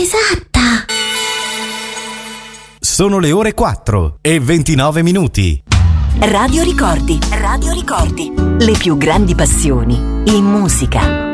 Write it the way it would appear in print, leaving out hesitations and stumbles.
esatta! Sono le ore 4:29. Radio Ricordi. Radio Ricordi. Le più grandi passioni in musica.